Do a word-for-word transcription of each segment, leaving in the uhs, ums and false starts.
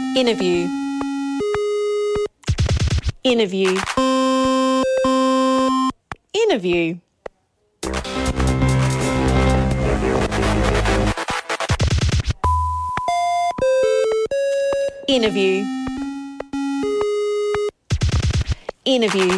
Interview. Interview. Interview. Interview. Interview.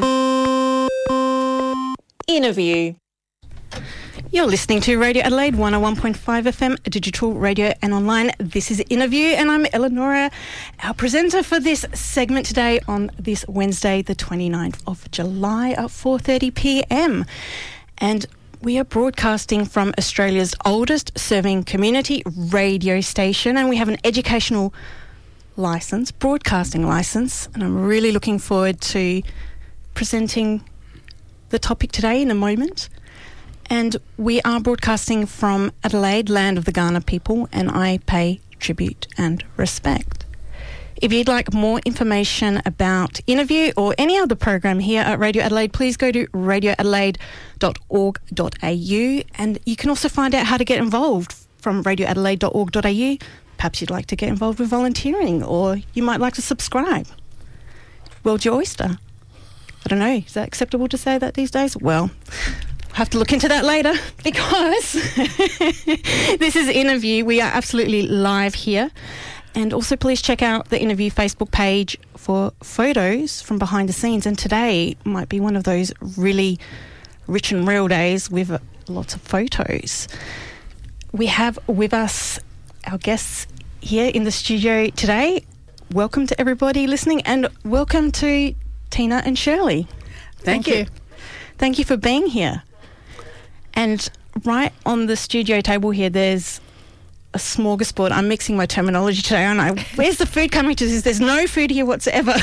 Interview. You're listening to Radio Adelaide one oh one point five F M, digital radio and online. This is Interview and I'm Eleonora, our presenter for this segment today on this Wednesday, the twenty-ninth of July at four thirty p m. And we are broadcasting from Australia's oldest serving community radio station, and we have an educational licence, broadcasting licence, and I'm really looking forward to presenting the topic today in a moment. And we are broadcasting from Adelaide, land of the Kaurna people, and I pay tribute and respect. If you'd like more information about Interview or any other program here at Radio Adelaide, please go to radio adelaide dot org dot a u, and you can also find out how to get involved from radio adelaide dot org dot a u. Perhaps you'd like to get involved with volunteering, or you might like to subscribe. World's your oyster. I don't know, is that acceptable to say that these days? Well, I'll have to look into that later, because this is Interview. We are absolutely live here. And also please check out the Interview Facebook page for photos from behind the scenes. And today might be one of those really rich and real days with lots of photos. We have with us our guests here in the studio today. Welcome to everybody listening, and welcome to Tina and Shirley. Thank, Thank you. you. Thank you for being here. And right on the studio table here, there's a smorgasbord. I'm mixing my terminology today, aren't I? Where's the food coming to? There's no food here whatsoever.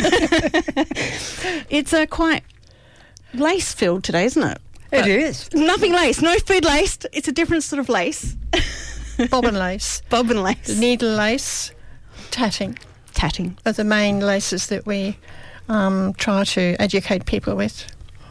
It's a quite lace-filled today, isn't it? It but is. Nothing lace. No food laced. It's a different sort of lace. Bobbin lace. Bobbin lace. Needle lace. Tatting. Tatting. Are the main laces that we um, try to educate people with.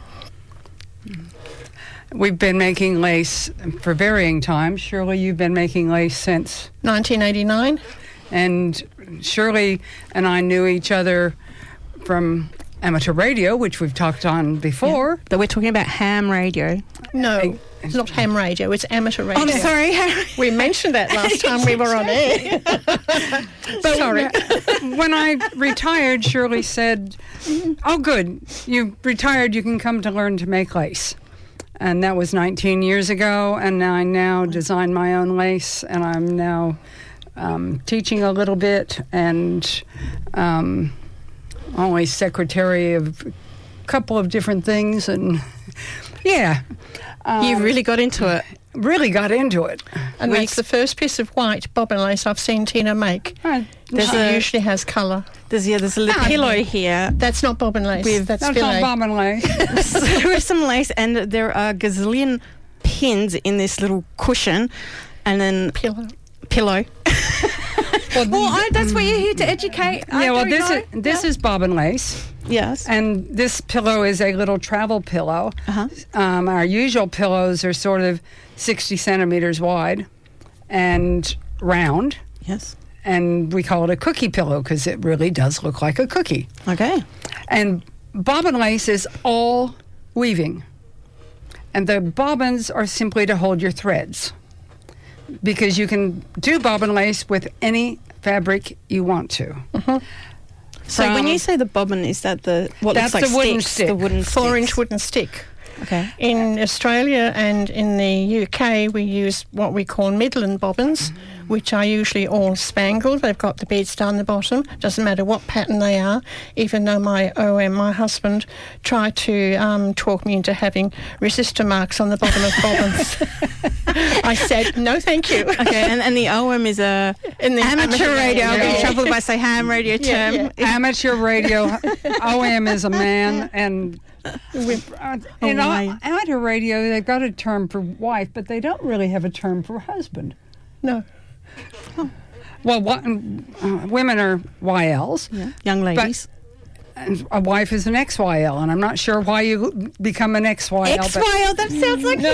We've been making lace for varying times. Shirley, you've been making lace since nineteen eighty-nine. And Shirley and I knew each other from amateur radio, which we've talked on before. Yeah, but we're talking about ham radio. No, I, it's not ham radio, it's amateur radio. I'm sorry. We mentioned that last time we were on air. But sorry. When I retired, Shirley said, oh, good, you retired, you can come to learn to make lace. And that was nineteen years ago, and I now design my own lace, and I'm now um, teaching a little bit, and um, only secretary of a couple of different things, and yeah. Um, you really got into it. Really got into it. And we that's the first piece of white bobbin lace I've seen Tina make. Uh, she a, usually has colour. There's, yeah, there's a little ah, pillow here. That's not bobbin lace. With, that's that's not bobbin lace. There is some lace, and there are a gazillion pins in this little cushion, and then pillow. Pillow. Well, well I, that's what you're here to educate. Yeah, I well, this know. is this yeah. is bobbin lace. Yes. And this pillow is a little travel pillow. Uh-huh. Um, our usual pillows are sort of sixty centimeters wide and round. Yes. And we call it a cookie pillow because it really does look like a cookie. Okay. And bobbin lace is all weaving. And the bobbins are simply to hold your threads, because you can do bobbin lace with any fabric you want to. Mm-hmm. So From, when you say the bobbin, is that the what that's looks like the wooden sticks, stick, the wooden four-inch sticks. wooden stick. Okay. In Australia and in the U K, we use what we call Midland bobbins, mm-hmm. which are usually all spangled. They've got the beads down the bottom. Doesn't matter what pattern they are, even though my O M, my husband, tried to um, talk me into having resistor marks on the bottom of bobbins. I said, no, thank you. Okay, and, and the O M is a in the amateur, amateur radio. I'll radio. be troubled if I say ham radio term. Yeah, yeah. Amateur radio. O M is a man, and with, uh, in oh, amateur radio, they've got a term for wife, but they don't really have a term for husband. No. Oh. Well, what, uh, women are Y Ls. Yeah. Young ladies. and a wife is an X Y L, and I'm not sure why you become an X Y L. X Y L, that sounds like...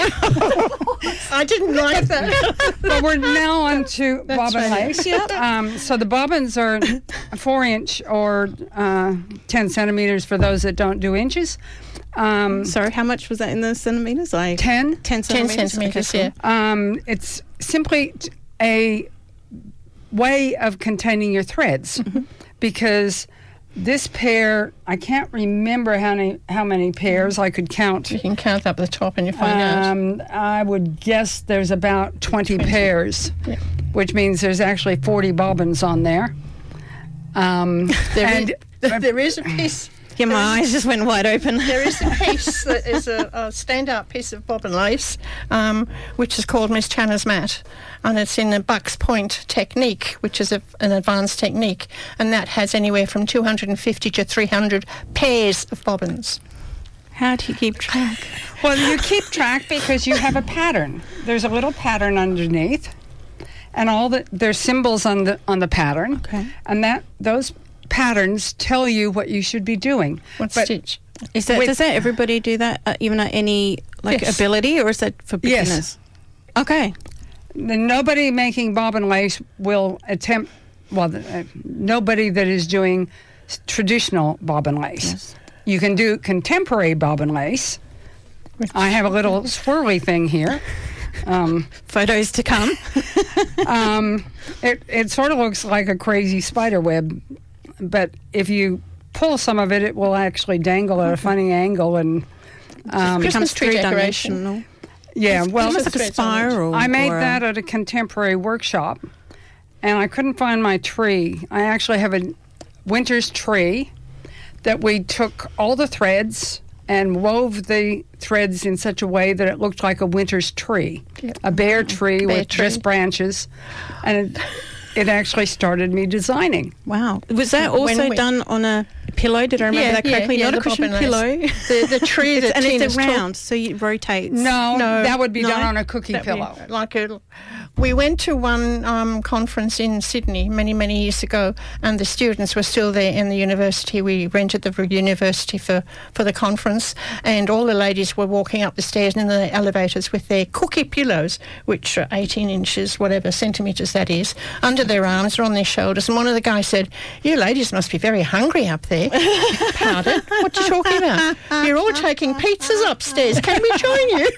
I didn't like that. But we're now on to bobbin right. lace. Um, so the bobbins are four inch or uh, ten centimeters for those that don't do inches. Um, Sorry, how much was that in the centimetres? I ten. ten Ten centimetres. centimetres, Okay, yeah. Um, it's simply t- a way of containing your threads, Mm-hmm. because this pair, I can't remember how many how many pairs I could count. You can count up the top and you find out. Um, I would guess there's about twenty, twenty. pairs, Yeah. which means there's actually forty bobbins on there. Um, There and is, there is a piece. Yeah, my eyes just went wide open. There is a piece that is a, a stand-up piece of bobbin lace, um, which is called Miss Channa's mat, and it's in a Bucks Point technique, which is a, an advanced technique, and that has anywhere from two hundred fifty to three hundred pairs of bobbins. How do you keep track? well, you keep track because you have a pattern. There's a little pattern underneath, and all the there's symbols on the on the pattern, Okay. and that those patterns tell you what you should be doing. What But- stitch? Is that, With- does that everybody do that, uh, even at any like Yes. ability, or is that for Yes. beginners? Okay. Nobody making bobbin lace will attempt, well, uh, nobody that is doing s- traditional bobbin lace. Yes. You can do contemporary bobbin lace. I have a little swirly thing here. Um, Photos to come. um, it, it sort of looks like a crazy spider web, but if you pull some of it, it will actually dangle at a funny angle. And um, Christmas becomes tree decoration. three-dimensional. yeah, well, Almost like a threads on it. spiral. I made or a- that at a contemporary workshop, and I couldn't find my tree. I actually have a winter's tree that we took all the threads and wove the threads in such a way that it looked like a winter's tree, Yeah. a bare tree Bare with tree. just branches, and it, it actually started me designing. Wow. Was that When also we- done on a pillow? Did I remember Yeah, that yeah, correctly? yeah, Not a the cushion bobbin lace. pillow. The, the tree that and Tina's it's talk- round, so it rotates. No, No, that would be no. done on a cookie That we- pillow. like a, we went to one um, conference in Sydney many, many years ago, and the students were still there in the university. We rented the university for, for the conference, and all the ladies were walking up the stairs in the elevators with their cookie pillows, which are eighteen inches, whatever centimetres that is, under their arms or on their shoulders. And one of the guys said, "You ladies must be very hungry up there." Pardon? What are you talking about? You're all taking pizzas upstairs. Can we join you?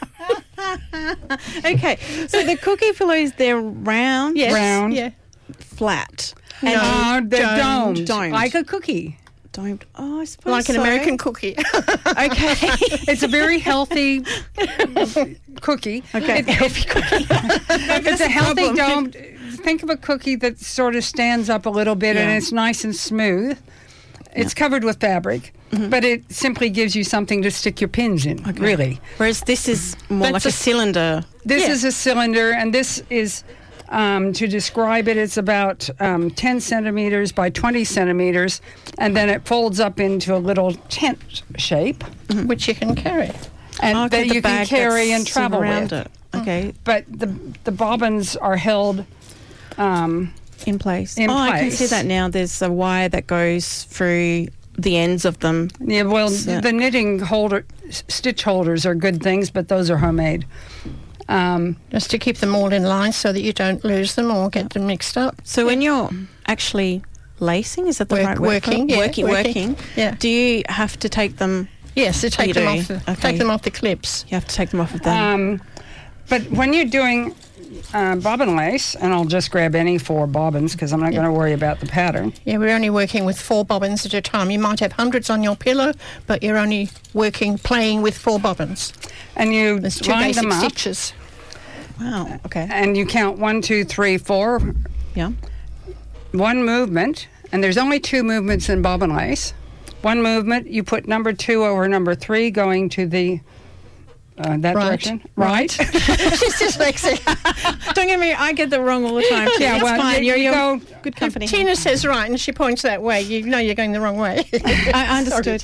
Okay, so the cookie pillows, they're round, Yes. Round. Yeah. flat, No. Uh, they're domed. domed, Domed. like a cookie. domed. Oh, I suppose Like an so. American cookie. Okay. It's a very healthy cookie. Okay. It- it's a healthy problem. domed. Think of a cookie that sort of stands up a little bit and Yeah. it's nice and smooth. It's covered with fabric, but it simply gives you something to stick your pins in, Okay. really. Whereas this is more That's like a, a- cylinder. This Yeah. is a cylinder, and this is, um, to describe it, it's about um, ten centimeters by twenty centimeters, and then it folds up into a little tent shape, Which you can carry. and Oh, okay, that the you can bag carry that's and travel around with. it. Okay, But the the bobbins are held. Um, in place. In oh, I can place. see that now. There's a wire that goes through the ends of them. yeah, well, So- the knitting holder, s- stitch holders are good things, but those are homemade. Um, Just to keep them all in line so that you don't lose them or get them mixed up. So when you're actually lacing, is that the Work- right word? for it? working, yeah, working, working. working. Yeah. Do you have to take them? Yes, to take You them do? off the Okay. take them off the clips. You have to take them off of them. um, but when you're doing uh, bobbin lace, and I'll just grab any four bobbins because I'm not going to worry about the pattern. Yeah, we're only working with four bobbins at a time. You might have hundreds on your pillow, but you're only working, playing with four bobbins. And you There's two line basic them up, stitches. Wow. Okay. and you count one, two, three, four. Yeah. One movement, and there's only two movements in bobbin lace. One movement, you put number two over number three, going to the uh, that Right. direction. Right. She's dyslexic. Don't get me. I get that wrong all the time. Too. Yeah, It's well, fine. you- You're, you you're go- good company. Tina says right, and she points that way. You know you're going the wrong way. I I understood.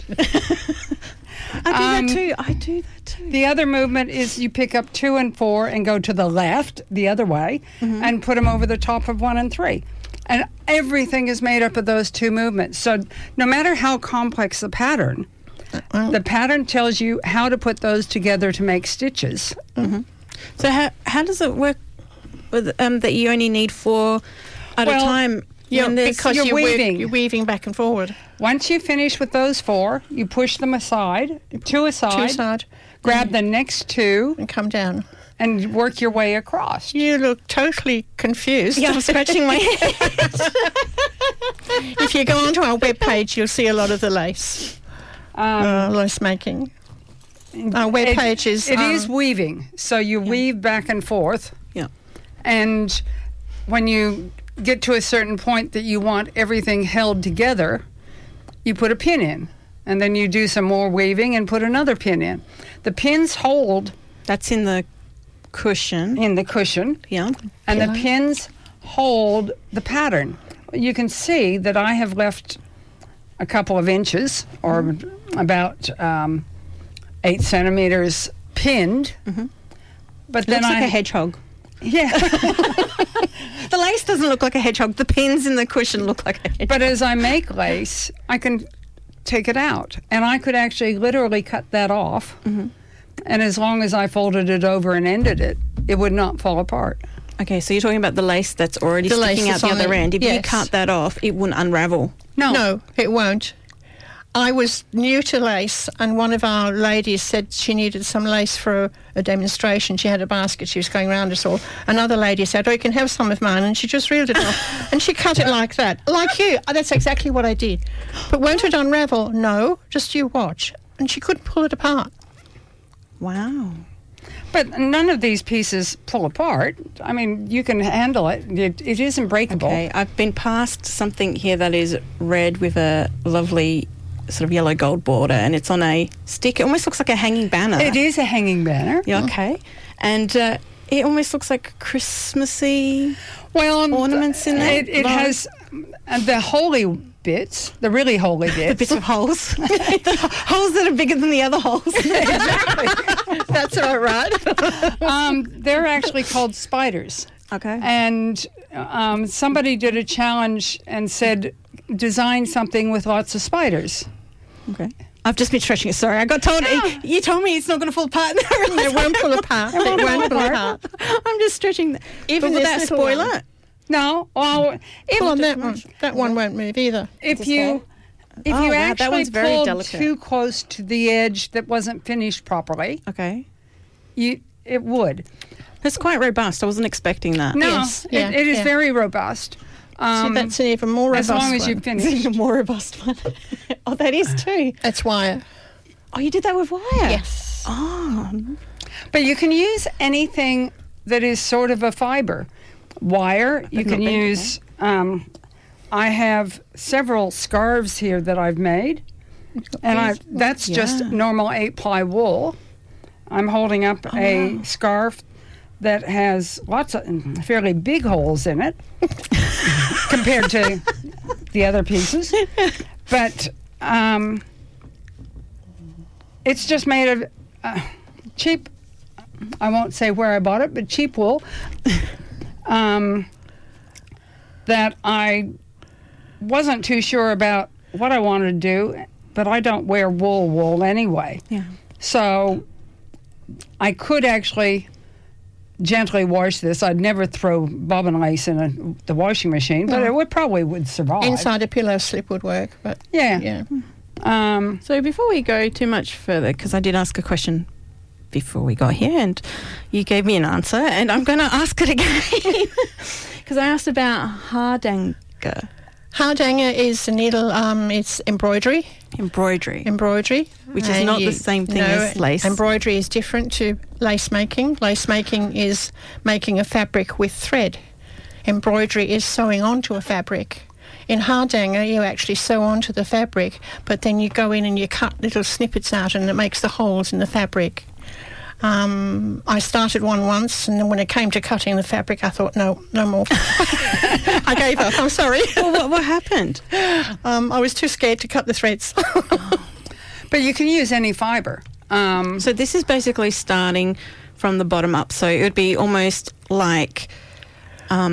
I do Um, that too. I do that too. The other movement is you pick up two and four and go to the left, the other way, and put them over the top of one and three. And everything is made up of those two movements. So no matter how complex the pattern, Uh, the pattern tells you how to put those together to make stitches. Mm-hmm. So how how does it work with, um, that you only need four at Well, a time? Yeah, when there's- because you're you're, weaving. weaving. you're weaving back and forward. Once you finish with those four, you push them aside, two aside, Two side grab the next two, and come down. and work your way across. You look totally confused. Yeah, I'm scratching my head. If you go onto our webpage, you'll see a lot of the lace, Um, uh, lace making. Our webpage it, is... It um, is weaving, so you weave back and forth. Yeah. And when you get to a certain point that you want everything held together, you put a pin in. And then you do some more weaving and put another pin in. The pins hold That's in the cushion. in the cushion, Yeah. and the Pillow. pins hold the pattern. You can see that I have left a couple of inches, or Mm-hmm. about um, eight centimeters pinned. Mhm. But It then looks I, like a hedgehog. yeah. The lace doesn't look like a hedgehog. The pins in the cushion look like a hedgehog. But as I make lace, I can take it out, and I could actually literally cut that off. Mm-hmm. And as long as I folded it over and ended it, it would not fall apart. Okay, so you're talking about the lace that's already The lace sticking out that's the on other it, end. If you yes. cut that off, it wouldn't unravel. No, No, it won't. I was new to lace, and one of our ladies said she needed some lace for a, a demonstration. She had a basket. She was going around us all. Another lady said, "Oh, you can have some of mine," and she just reeled it off, and she cut it like that, like you. Oh, that's exactly what I did. But won't it unravel? No, just you watch. And she couldn't pull it apart. Wow. But none of these pieces pull apart. I mean, you can handle it. It, it isn't breakable. Okay, I've been past something here that is red with a lovely sort of yellow gold border, and it's on a stick. It almost looks like a hanging banner. It is a hanging banner. Yeah, okay. And uh, it almost looks like Christmassy. Well, um, Ornaments in there? It, it Like- has uh, the holy bits, the really holy The bits. bits of holes. The holes that are bigger than the other holes. That's all right. um, they're actually called spiders. Okay. And um, somebody did a challenge and said, design something with lots of spiders. Okay. I've just been stretching it. Sorry, I got told. You told me it's not going to fall apart. And I realised It won't pull apart. It won't pull apart. I'm just stretching. The, Even but will this that little spoil one. it? No, well, if, Pull on that one. That one won't move either. if you if Oh, you wow, that actually one's very pulled delicate. too close to the edge that wasn't finished properly, Okay. you it would. That's quite robust. I wasn't expecting that. No, Yes, it, yeah, it is yeah. very robust. Um, See, that's an even more as robust long as you one. finish. It's even more robust one. Oh, that is too. That's wire. Oh, you did that with wire? Yes. Oh, But you can use anything that is sort of a fiber. Wire, you not can been to use. Um, I have several scarves here that I've made, and I that's just Yeah. normal eight ply wool. I'm holding up a scarf that has lots of fairly big holes in it compared to the other pieces, but um, it's just made of uh, cheap. I won't say where I bought it, but cheap wool. Um, that I wasn't too sure about what I wanted to do, but I don't wear wool wool anyway. yeah. So I could actually gently wash this. I'd never throw bobbin lace in a, the washing machine, but No. it would probably would survive. Inside a pillow slip would work, but Yeah. yeah. Um, So before we go too much further, because I did ask a question before we got here, and you gave me an answer, and I'm going to ask it again because I asked about hardanger Hardanger is a needle, um, it's embroidery. embroidery. Embroidery. Which is And not the same thing no, as lace. Embroidery is different to lace making. Lace making is making a fabric with thread. Embroidery is sewing onto a fabric. In hardanger, you actually sew onto the fabric, but then you go in and you cut little snippets out, and it makes the holes in the fabric. Um, I started one once, and then when it came to cutting the fabric, I thought, no, no more. I gave up. I'm sorry. Well, what, what happened? Um, I was too scared to cut the threads. but you can use any fiber. Um, So this is basically starting from the bottom up. So it would be almost like um,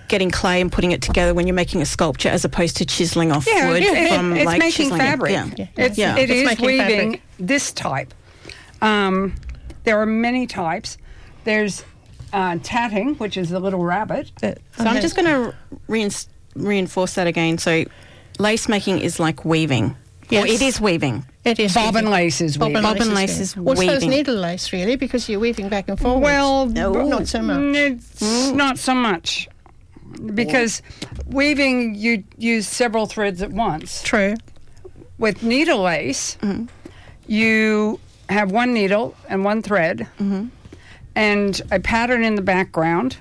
getting clay and putting it together when you're making a sculpture, as opposed to chiseling off Yeah, wood it- from it's like making chiseling it. fabric. Yeah. Yeah. It's, Yeah. It It's is making weaving fabric. this type. Um, there are many types. There's uh, tatting, which is the little rabbit. That- So I'm just going to rein- reinforce that again. So lace making is like weaving. Yes. Or it is weaving. It is Bobbin weaving. lace is weaving. Bobbin is lace weaving. is Well, so is weaving. needle lace, really, because you're weaving back and forward. Well, No. b- not so much. It's not so much. Because weaving, you use several threads at once. True. With needle lace, Mm-hmm. you have one needle and one thread Mm-hmm. and a pattern in the background.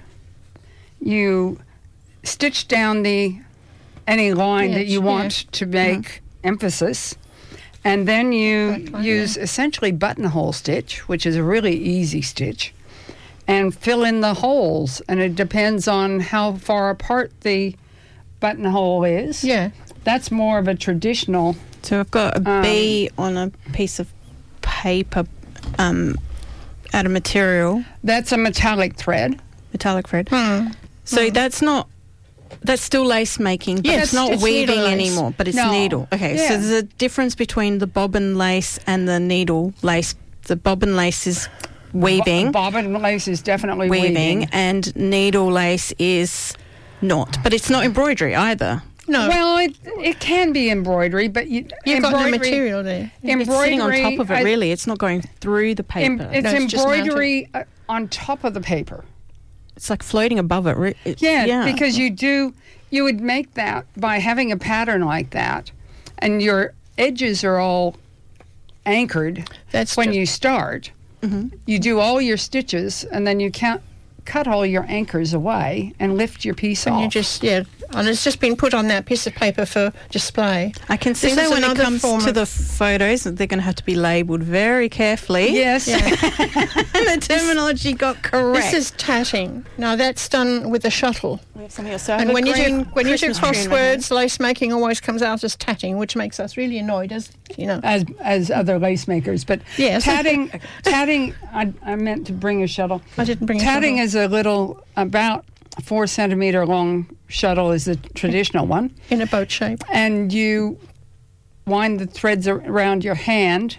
You stitch down the any line that Yes, you want yes. to make emphasis. And then you Right, right, use essentially buttonhole stitch, which is a really easy stitch, and fill in the holes. And it depends on how far apart the buttonhole is. Yeah. That's more of a traditional. So I've got a Um, bee on a piece of paper um, out of material, That's a metallic thread. metallic thread. Hmm. So that's not, that's still lace making, but Yes, it's not it's weaving needle lace. anymore, but it's No. needle. Okay, Yeah. so there's a difference between the bobbin lace and the needle lace. The bobbin lace is weaving, Bo- bobbin lace is definitely weaving, weaving. and needle lace is not. But it's not embroidery either. No. Well, it, it can be embroidery, but you, You've got the embroidery- material there. It's sitting on top of it, I- really. It's not going through the em- paper. it's No, it's just embroidery uh, on top of the paper. It's like floating above it. re- it- Yeah, because you do, you would make that by having a pattern like that, and your edges are all anchored That's when ju- you start. Mm-hmm. You do all your stitches, and then you count, cut all your anchors away and lift your piece And off. you just, yeah, and it's just been put on that piece of paper for display. I can see This that is when it another comes form to of- the photos, they're going to have to be labelled very carefully. yes. Yeah. And the terminology got correct. This is tatting. Now that's done with a shuttle. We have some here. So I have And a when you do green when you do Christmas tree in my hand. crosswords, lace making always comes out as tatting, which makes us really annoyed, as you know. as as other lace makers, but Yes. tatting, tatting. I, I meant to bring a shuttle. I didn't bring a Tatting shuttle. is a little about four centimeter long shuttle is the traditional one, In a boat shape. and you wind the threads ar- around your hand,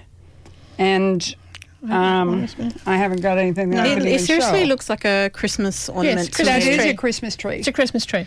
and um, I haven't got anything that I It, can it even seriously show. looks like a Christmas ornament. to That me. is tree. a Christmas tree. It's a Christmas tree.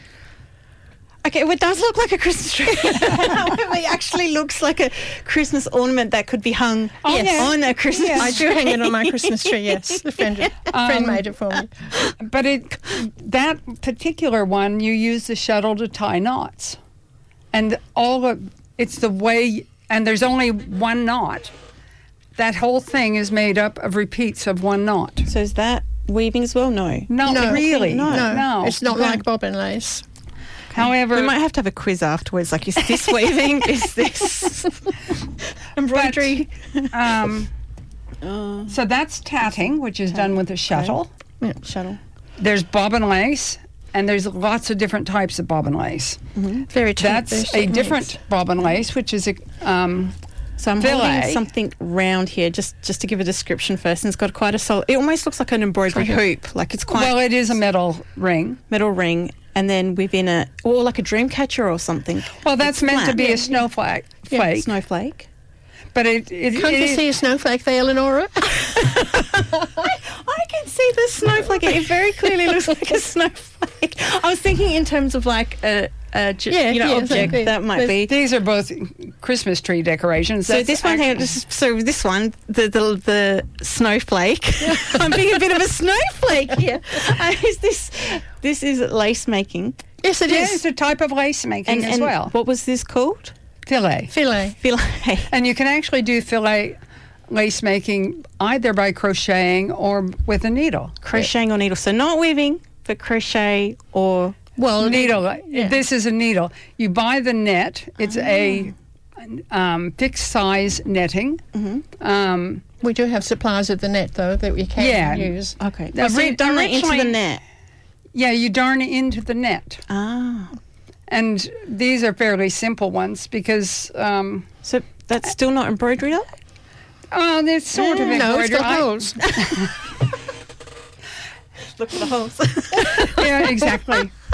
Okay, well, it does look like a Christmas tree. However, it actually looks like a Christmas ornament that could be hung Oh, yes, yeah. on a Christmas Yeah. I do hang it on my Christmas tree, yes. A friend, a friend Um, made it for me. But it that particular one, you use the shuttle to tie knots, and all of it's the way. And there's only one knot. That whole thing is made up of repeats of one knot. So is that weaving as well? No. Not No, really. no, No, no. it's not like bobbin lace. However, We might have to have a quiz afterwards. Like, is this weaving? Is this embroidery? um, Uh, so that's tatting, which is done with a shuttle. shuttle. There's bobbin lace, and there's lots of different types of bobbin lace. Very cheap. That's very a cheap different bobbin lace, which is a um, So I'm Fillet. holding something round here, just just to give a description first. And it's got quite a solid. It almost looks like an embroidery hoop. Like it's quite well, it is a metal ring. metal ring, and then within it, or like a dream catcher or something. Well, that's It's meant to flat. be Yeah. a snowflake, Yeah, flake, Snowflake. but it, it, Can't it you is- see a snowflake there, Eleonora? I can see the snowflake. It very clearly looks like a snowflake. I was thinking in terms of like a, a ju- Yeah, you know, yeah, object so that might be. These are both Christmas tree decorations. So That's this one here, actually- this is, so this one, the the, the snowflake. I'm being a bit of a snowflake here. Uh, is this this is lace making, Yes, it yeah, is. it's a type of lace making as well. what was this called? Fillet. Filet. Fillet. And you can actually do fillet lace making either by crocheting or with a needle. Crocheting or needle. So not weaving, but crochet or Well, Needle. yeah. This is a needle. You buy the net. It's a um, fixed size netting. Um, we do have supplies of the net, though, that we can Yeah. use. okay. Now, so ri- you've done that into the originally- net. yeah, you darn into the net. Ah. And these are fairly simple ones because, um, So that's still not embroidery though? oh, there's sort of No, it's embroidery. got I- holes. Look at the holes. yeah, exactly.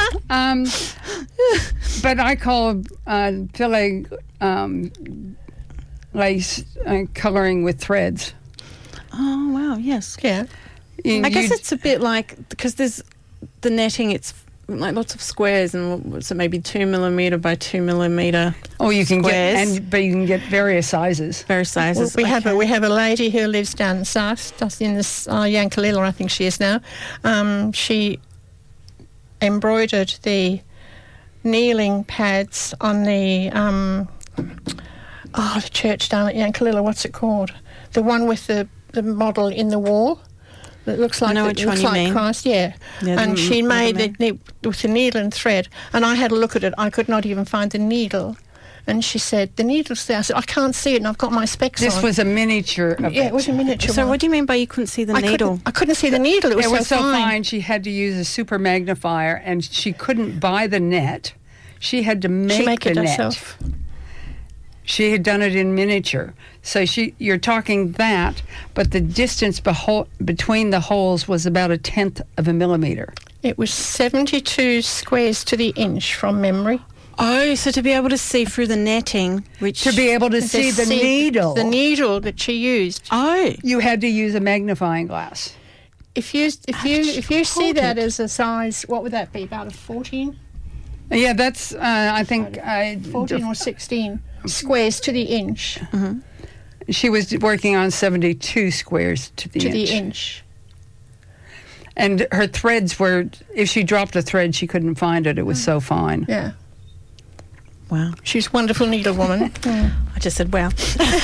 um, but I call uh, filet um, lace uh, coloring with threads. Oh, wow, yes. Yeah. You- I guess you- it's a bit like, because there's the netting, it's like lots of squares, and so maybe two millimetre by two millimetre Oh, you can squares. get, and but you can get various sizes. various Well, sizes. we have a, Okay. we have a lady who lives down south, just in this uh, Yankalilla, I think she is now. Um, she embroidered the kneeling pads on the um, oh the church down at Yankalilla. What's it called? The one with the, the model in the wall. That looks like know it which looks one you like mean. Christ, yeah. Yeah, and the she m- made model it with the needle and thread. And I had a look at it. I could not even find the needle. And she said, "The needle's there." I said, "I can't see it, and I've got my specs This on." was a miniature of yeah, it. it was a miniature. So one. what do you mean by you couldn't see the I needle? Couldn't, I couldn't see the needle. It was, It was so so fine. She had to use a super magnifier, and she couldn't buy the net. She had to make, She make the it net. herself. She had done it in miniature. So she, you're talking that, but the distance beho- between the holes was about a tenth of a millimeter. It was seventy-two squares to the inch from memory. Oh, so to be able to see through the netting, which... To be able to see the see- needle, The needle that she used. Oh, you had to use a magnifying glass. If you if you did if you you see hold that it? as a size, what would that be? About a fourteen, Yeah, that's, uh, I think, I, fourteen or sixteen squares to the inch. she was working on seventy-two squares to the To inch. the inch. And her threads were, if she dropped a thread, she couldn't find it. It was so fine. Yeah. wow. She's a wonderful needlewoman. Mm. I just said wow.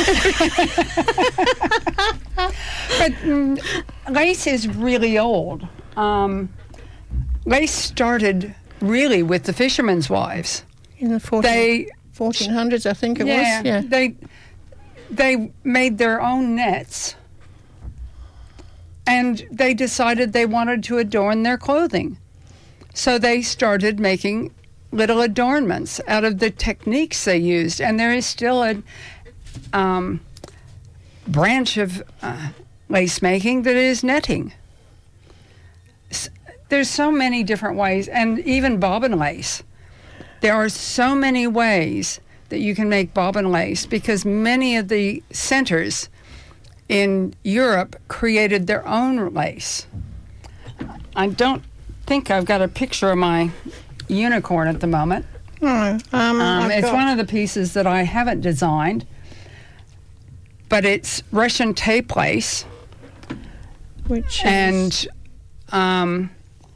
But mm, lace is really old. Um, lace started really with the fishermen's wives. In the fourteen, They, fourteen hundreds, I think it yeah, was. Yeah. they, they made their own nets, and they decided they wanted to adorn their clothing. So they started making little adornments out of the techniques they used, and there is still a um, branch of uh, lace making that is netting. S- There's so many different ways, and even bobbin lace. There are so many ways that you can make bobbin lace because many of the centers in Europe created their own lace. I don't think I've got a picture of my unicorn at the moment. Oh, um, Um, I've it's got- one of the pieces that I haven't designed, but it's Russian tape lace, which is, and um,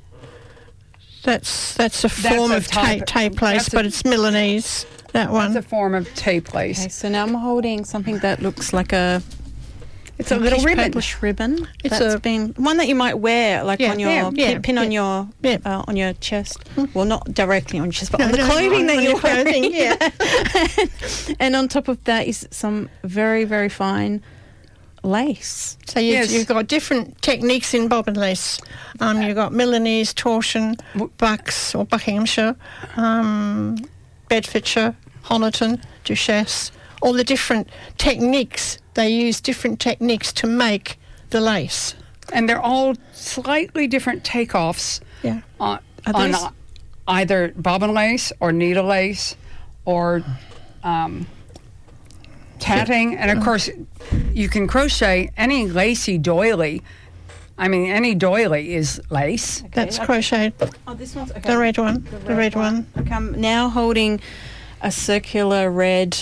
that's that's a That's form a of type- tape, tape lace, that's a- but it's Milanese. That one. it's a form of tape lace. Okay, so now I'm holding something that looks like a It's a little pinkish ribbon. purplish ribbon. It's That's a- been one that you might wear, like Yeah, on your yeah, pin, yeah, pin on yeah. your Yeah. uh, on your chest. Well, not directly on your chest, but No, on the no, clothing on- that on you're your clothing, wearing. yeah. And on top of that is some very very fine lace. So you, Yes. you've got different techniques in bobbin lace. Um, you've got Milanese, torsion, Bucks or Buckinghamshire, um, Bedfordshire, Honiton, Duchesse. All the different techniques. They use different techniques to make the lace. And they're all slightly different takeoffs Yeah. on, Are on those- uh, either bobbin lace or needle lace or um, tatting. And of course, you can crochet any lacy doily. I mean, any doily is lace. That's crocheted. Oh, this one's okay. The red one. The red one. Okay, I'm now holding a circular red.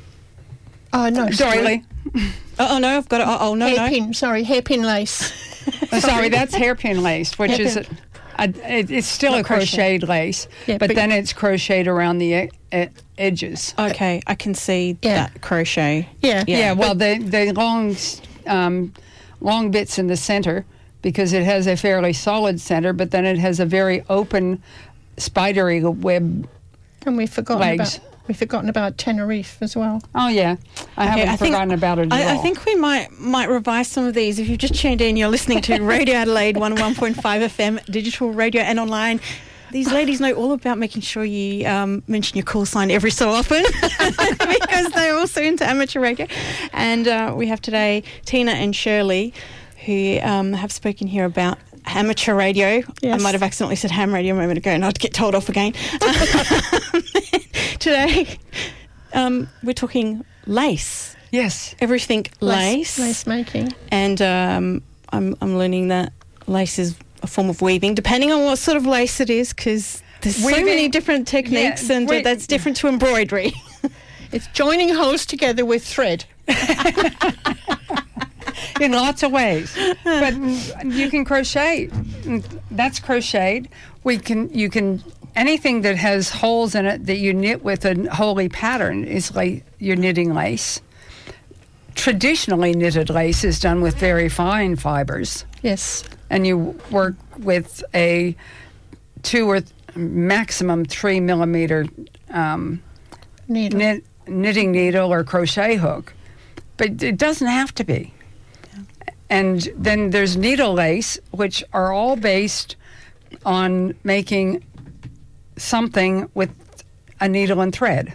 Oh, no. Doily. Oh, oh no, I've got it. Oh, oh no, no. Hairpin, sorry, hairpin lace. Oh, sorry, that's hairpin lace, which is a, a, it, it's still Not a crocheted crochet. lace, Yeah, but, but- then it's crocheted around the e- e- edges. Okay, I can see Yeah. that crochet. Yeah. Yeah, Yeah, well, the the long um, long bits in the center because it has a fairly solid center, but then it has a very open, spidery web. And we've forgotten Legs. about we've forgotten about Tenerife as well. Oh yeah, I Okay, haven't I think- forgotten about it at I, I all. think we might might revise some of these. If you've just tuned in, you're listening to Radio Adelaide one oh one point five F M, digital radio and online. These ladies know all about making sure you um, mention your call sign every so often because they're also into amateur radio. And uh, we have today Tina and Shirley who um, have spoken here about amateur radio. Yes. I might have accidentally said ham radio a moment ago and I'd get told off again. Today, um, we're talking lace. Yes. Everything lace. Lace, lace making. And um, I'm, I'm learning that lace is a form of weaving, depending on what sort of lace it is, because there's Weaving, so many different techniques, yeah, and we- that's different to embroidery. It's joining holes together with thread. In lots of ways, but you can crochet. That's crocheted. We can. You can. Anything that has holes in it that you knit with a holy pattern is like you're knitting lace. Traditionally knitted lace is done with very fine fibers, Yes. and you work with a two or th- maximum three millimeter um, Needle. knit, knitting needle or crochet hook, but it doesn't have to be. And then there's needle lace, which are all based on making something with a needle and thread.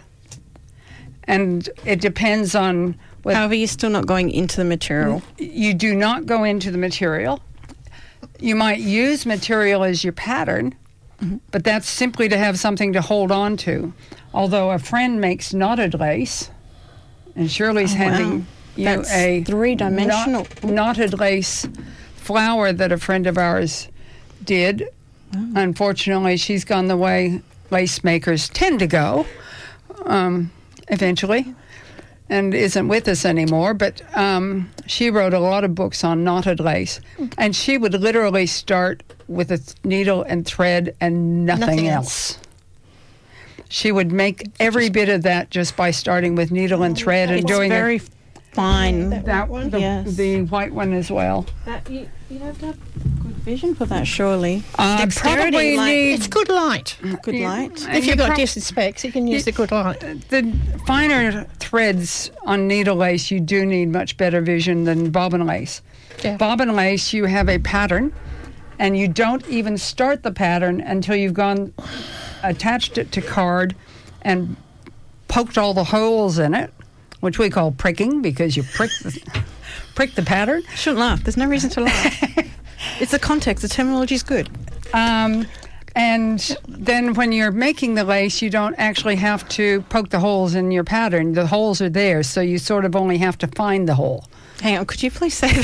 And it depends on whether However, you're still not going into the material. you do not go into the material. You might use material as your pattern, Mm-hmm. but that's simply to have something to hold on to. Although a friend makes knotted lace, and Shirley's Oh, wow. handing you That's a three-dimensional. knot- knotted lace flower that a friend of ours did. Unfortunately, she's gone the way lace makers tend to go um, eventually, and isn't with us anymore. But um, she wrote a lot of books on knotted lace, and she would literally start with a th- needle and thread and nothing, Nothing else. else. She would make every bit of that just by starting with needle and thread and It's doing it. very fine. That one, the, Yes. the white one as well. That, you, you have to have good vision for that, surely. Uh, Dexterity, probably like- need It's good light. Good you- light. and If you you've got prob- decent specs, you can use the good light. the finer threads on needle lace, you do need much better vision than bobbin lace. Yeah. Bobbin lace, you have a pattern, and you don't even start the pattern until you've gone, attached it to card, and poked all the holes in it, which we call pricking because you prick the, prick the pattern. Shouldn't laugh. There's no reason to laugh. It's the context. The terminology is good. Um, and then when you're making the lace, you don't actually have to poke the holes in your pattern. The holes are there, so you sort of only have to find the hole. Hang on. Could you please say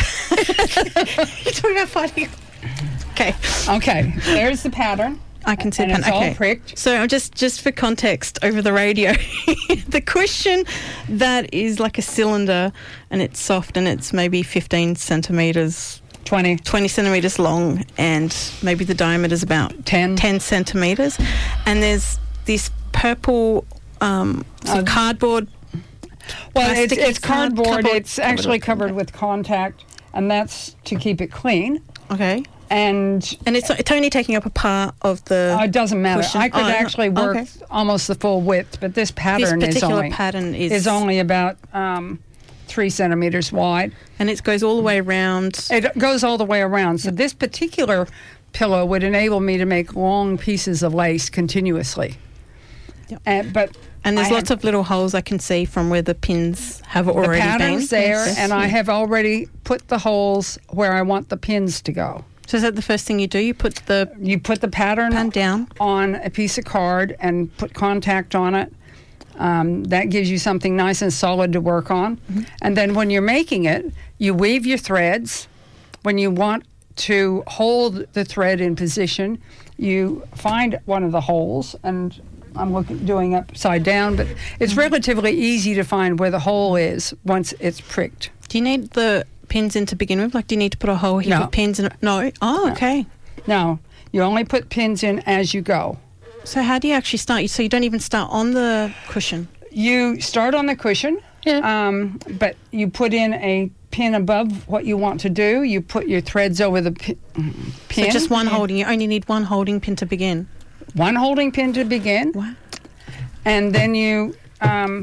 that? You're talking about fighting. Okay. Okay, there's the pattern. I can see And the it's pen. all Okay. pricked. So I'm just just for context over the radio, the cushion that is like a cylinder and it's soft and it's maybe fifteen centimeters, twenty. twenty centimeters long, and maybe the diameter is about ten. ten centimeters, and there's this purple um, sort of Uh, cardboard. Well, it's, plasticky it's card- cardboard. cardboard It's actually covered. covered with contact, and that's to keep it clean. Okay, And and it's it's only taking up a part of the. uh, it doesn't matter. Cushion. I could Oh, no. actually work Okay. almost the full width, but this this pattern is particular only pattern is, is only about um, three centimeters wide. and it goes all the way around. It goes all the way around. So this particular pillow would enable me to make long pieces of lace continuously. Yep. And, but And there's I lots have- of little holes I can see from where the pins have the already pattern's been. there, Yes. and I have already put the holes where I want the pins to go. So is that the first thing you do? You put the You put the pattern pen down. on a piece of card and put contact on it. Um, that gives you something nice and solid to work on. Mm-hmm. And then when you're making it, you weave your threads. When you want to hold the thread in position, you find one of the holes, and I'm looking, doing upside down, but it's Mm-hmm. relatively easy to find where the hole is once it's pricked. Do you need the pins in to begin with? Like, do you need to put a hole here No. for pins? In? No. Oh, okay. Now, you only put pins in as you go. So how do you actually start? So you don't even start on the cushion. You start on the cushion, Yeah. um, but you put in a pin above what you want to do. You put your threads over the pi- pin. So just one You- holding. You only need one holding pin to begin. One holding pin to begin, Wow. and then you um,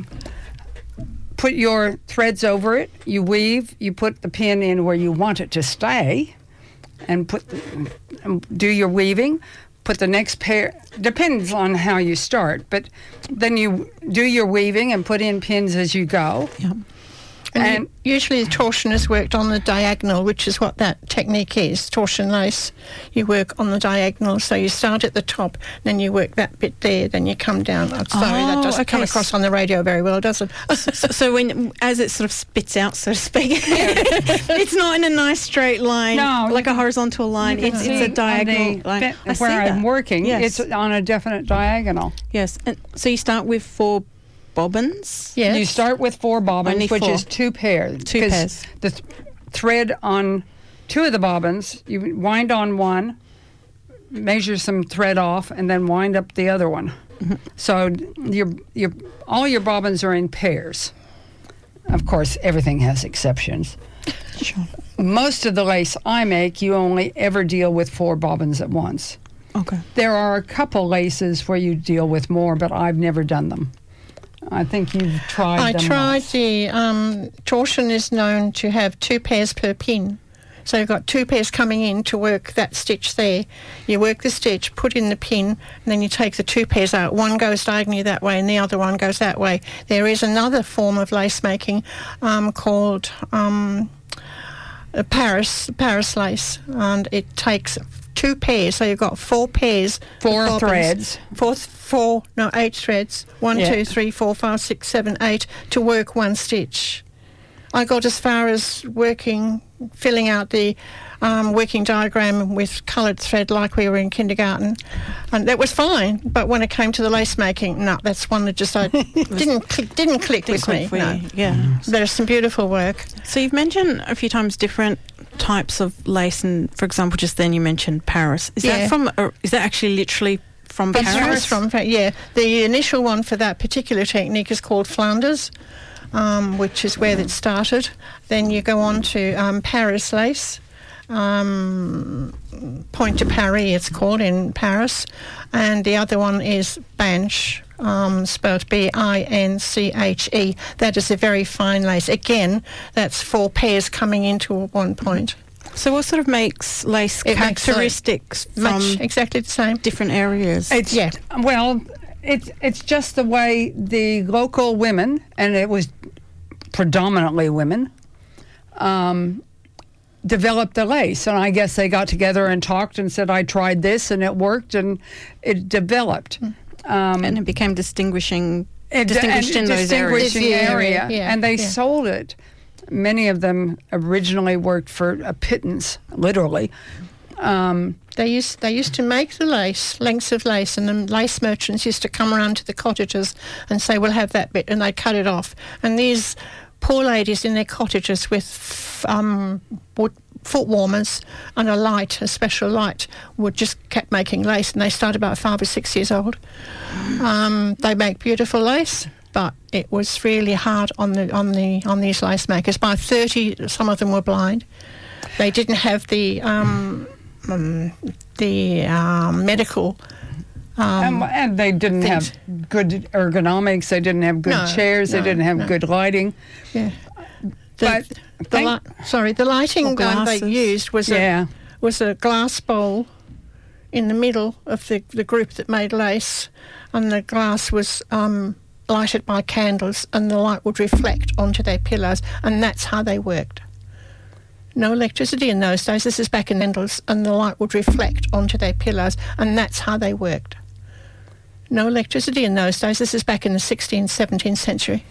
put your threads over it. You weave. You put the pin in where you want it to stay, and put the, um, do your weaving. Put the next pair. Depends on how you start, but then you do your weaving and put in pins as you go. Yeah. And, And- usually the torsion is worked on the diagonal, which is what that technique is, torsion lace. You work on the diagonal, so you start at the top, then you work that bit there, then you come down. I'm sorry, Oh, that doesn't okay. come across on the radio very well, does it? so, so when as it sort of spits out, so to speak, it's not in a nice straight line, No, like you a horizontal line. You can It's see it's a on diagonal the line. bit I see where I'm that. working, Yes. it's on a definite diagonal. Yes. And so you start with four bobbins. Yes. You start with four bobbins, Only which four. is two pairs. Two 'cause pairs. The th- thread on two of the bobbins, you wind on one, measure some thread off, and then wind up the other one. Mm-hmm. So your your all your bobbins are in pairs. Of course, everything has exceptions. Sure. Most of the lace I make, you only ever deal with four bobbins at once. Okay. There are a couple laces where you deal with more, but I've never done them. I think you've tried I them tried once. the um, torsion is known to have two pairs per pin. So you've got two pairs coming in to work that stitch there. You work the stitch, put in the pin, and then you take the two pairs out. One goes diagonally that way and the other one goes that way. There is another form of lace making um, called um, a Paris, Paris lace, and it takes two pairs, so you've got four pairs. of Four bobbins. threads. Four, four, no, eight threads. One, Yeah. two, three, four, five, six, seven, eight to work one stitch. I got as far as working, filling out the um, working diagram with coloured thread like we were in kindergarten, and that was fine. But when it came to the lace making, no, that's one that just I didn't click, didn't click Didn't with click me. for No, you. Yeah. there's some beautiful work. So you've mentioned a few times different types of lace, and for example, just then you mentioned Paris. Is Yeah. that from? Uh, is that actually literally from That's Paris? where it's from. Yeah, the initial one for that particular technique is called Flanders, um, which is where it started. Then you go on to um, Paris lace, um, Point de Paris it's called in Paris, and the other one is Banche, um, spelled B I N C H E. That is a very fine lace. Again, that's four pairs coming into one point. So what sort of makes lace It makes characteristics from Much exactly the same. different areas? It's, Yeah. Well, it's it's just the way the local women, and it was predominantly women, um, developed the lace. And I guess they got together and talked and said, I tried this and it worked, and it developed. Um, and it became distinguishing, it- distinguished and in those areas. distinguishing Yeah, area, yeah, and they yeah. sold it. Many of them originally worked for a pittance, literally. Um, They used they used to make the lace, lengths of lace, and the lace merchants used to come around to the cottages and say, "We'll have that bit," and they'd cut it off. And these poor ladies in their cottages with um, wood, foot warmers and a light, a special light, would just kept making lace, and they started about five or six years old. Um, they make beautiful lace, but it was really hard on the on the on these lace makers. By thirty, some of them were blind. They didn't have the um, um, the um, medical. Um, and, and they didn't things. have good ergonomics. They didn't have good No, chairs. no, they didn't have no. good lighting. yeah. The, But the thank- li- sorry, the lighting Or um, they glasses. used was Yeah. a was a glass bowl in the middle of the the group that made lace, and the glass was um, lighted by candles, and the light would reflect onto their pillows, and that's how they worked. No electricity in those days. This is back in candles, and the light would reflect onto their pillows, and that's how they worked. No electricity in those days. This is back in the sixteenth, seventeenth century.